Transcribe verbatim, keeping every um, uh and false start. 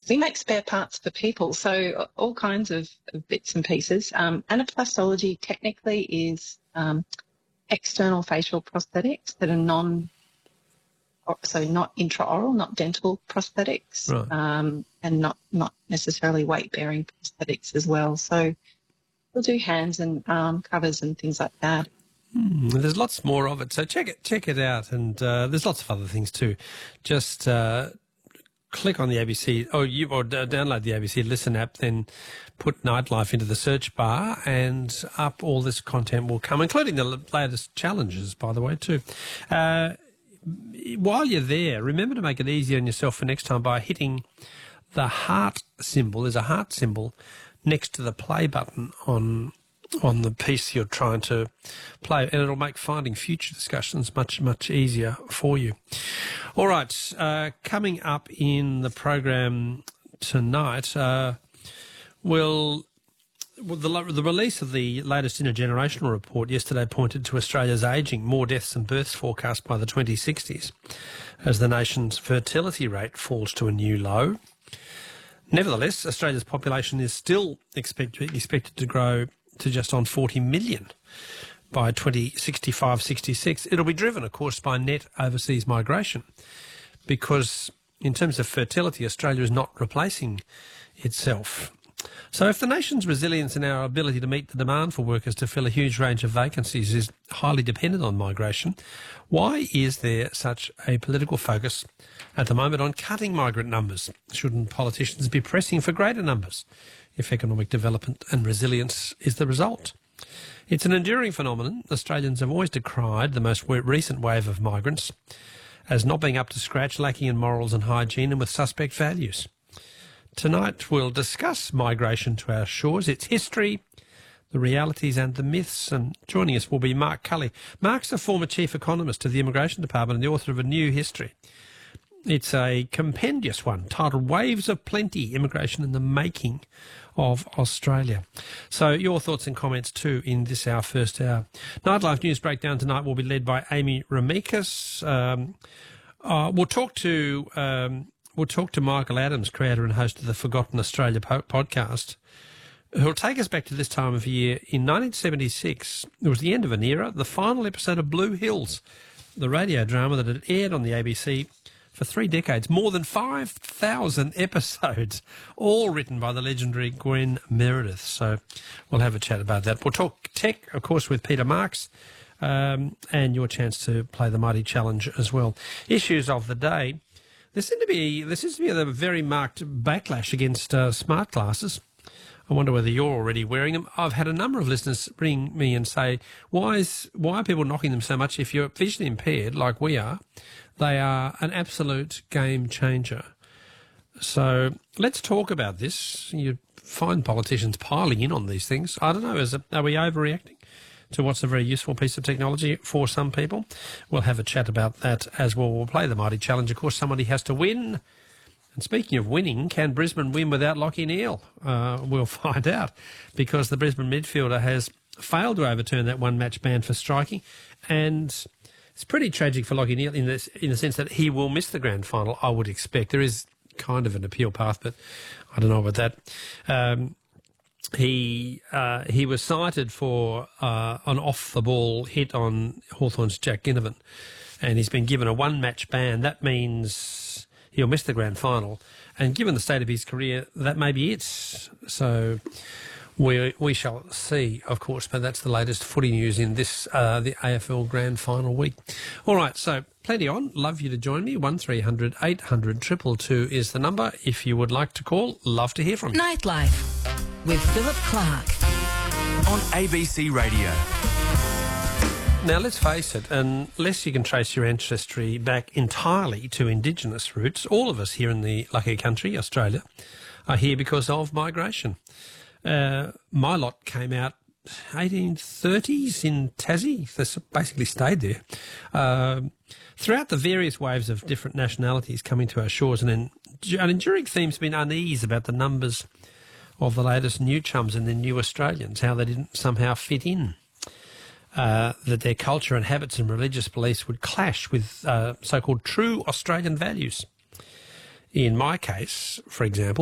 we make spare parts for people, so all kinds of, of bits and pieces. Um, anaplastology technically is um, external facial prosthetics that are non, so not intraoral, not dental prosthetics, Right. um, and not, not necessarily weight-bearing prosthetics as well. So we'll do hands and arm covers and things like that. Mm, there's lots more of it, so check it check it out, and uh, there's lots of other things too. Just uh, click on the A B C, or you or d- download the A B C Listen app, then put Nightlife into the search bar, and up all this content will come, including the l- latest challenges, by the way, too. Uh, while you're there, remember to make it easier on yourself for next time by hitting the heart symbol. There's a heart symbol next to the play button on on the piece you're trying to play, and it'll make finding future discussions much, much easier for you. All right, uh, coming up in the program tonight, uh, we'll, well, the, the release of the latest intergenerational report yesterday pointed to Australia's ageing, more deaths than births forecast by the twenty sixties, as the nation's fertility rate falls to a new low. Nevertheless, Australia's population is still expect, expected to grow to just on forty million by twenty sixty-five sixty-six. It'll be driven, of course, by net overseas migration, because in terms of fertility, Australia is not replacing itself. So if the nation's resilience and our ability to meet the demand for workers to fill a huge range of vacancies is highly dependent on migration, why is there such a political focus at the moment on cutting migrant numbers? Shouldn't politicians be pressing for greater numbers if economic development and resilience is the result? It's an enduring phenomenon. Australians have always decried the most recent wave of migrants as not being up to scratch, lacking in morals and hygiene, and with suspect values. Tonight we'll discuss migration to our shores, its history, the realities and the myths, and joining us will be Mark Cully. Mark's a former chief economist of the Immigration Department and the author of A New History. It's a compendious one titled Waves of Plenty, Immigration and the Making of Australia. So your thoughts and comments too in this, our first hour. Nightlife News Breakdown tonight will be led by Amy Ramikas. Um, uh, we'll talk to um, we'll talk to Michael Adams, creator and host of the Forgotten Australia po- podcast, who'll take us back to this time of year. In nineteen seventy-six, it was the end of an era, the final episode of Blue Hills, the radio drama that had aired on the A B C for three decades, more than five thousand episodes, all written by the legendary Gwen Meredith. So we'll have a chat about that. We'll talk tech, of course, with Peter Marks, um, and your chance to play the Mighty Challenge as well. Issues of the day. There seems to be, there seems to be a very marked backlash against uh, smart glasses. I wonder whether you're already wearing them. I've had a number of listeners ring me and say, why is why are people knocking them so much? If you're visually impaired, like we are, they are an absolute game changer. So let's talk about this. You find politicians piling in on these things. I don't know, is it, are we overreacting to what's a very useful piece of technology for some people? We'll have a chat about that as well. We'll play the Mighty Challenge. Of course, somebody has to win. And speaking of winning, can Brisbane win without Lachie Neale? Uh, we'll find out, because the Brisbane midfielder has failed to overturn that one-match ban for striking, and it's pretty tragic for Lachie Neale in, this, in the sense that he will miss the grand final, I would expect. There is kind of an appeal path, but I don't know about that. Um, he uh, he was cited for uh, an off-the-ball hit on Hawthorn's Jack Ginnivan, and he's been given a one-match ban. That means he'll miss the grand final, and given the state of his career, that may be it. So we we shall see, of course, but that's the latest footy news in this uh, the A F L grand final week. All right, so plenty on. Love you to join me. one three hundred eight hundred two two two is the number if you would like to call. Love to hear from you. Nightlife with Philip Clark on A B C Radio. Now, let's face it, unless you can trace your ancestry back entirely to Indigenous roots, all of us here in the lucky country, Australia, are here because of migration. Uh, my lot came out eighteen thirties in Tassie. They basically stayed there. Uh, throughout the various waves of different nationalities coming to our shores, and an, an enduring theme's been unease about the numbers of the latest new chums and the new Australians, how they didn't somehow fit in. Uh, that their culture and habits and religious beliefs would clash with uh, so-called true Australian values. In my case, for example,